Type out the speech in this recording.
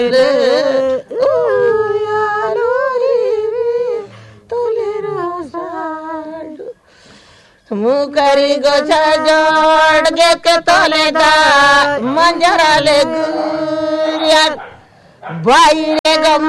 मुकरी गोछा जोड़ के तोले दा मंजरा ले गुरिया बाई रे